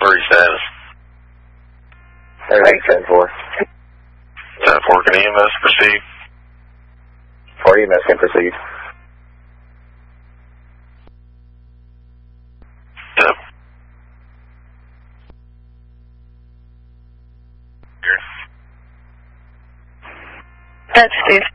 3 status. Everything's 10-4. 10-4, can EMS proceed? 4 EMS can proceed. Yep. That's Steve.